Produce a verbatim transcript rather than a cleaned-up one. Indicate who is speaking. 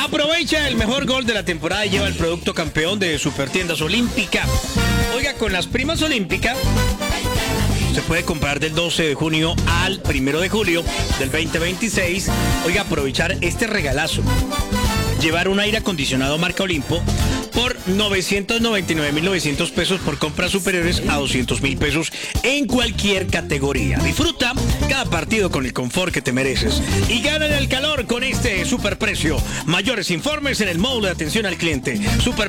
Speaker 1: Aprovecha el mejor gol de la temporada y lleva el producto campeón de Supertiendas Olímpica. Oiga, con las primas Olímpica se puede comprar del doce de junio al primero de julio del veinte veintiséis. Oiga, aprovechar este regalazo. Llevar un aire acondicionado marca Olimpo por novecientos noventa y nueve mil novecientos pesos por compras superiores a doscientos mil pesos en cualquier categoría. Disfruta cada partido con el confort que te mereces y gana el calor con este superprecio. Mayores informes en el módulo de atención al cliente. Super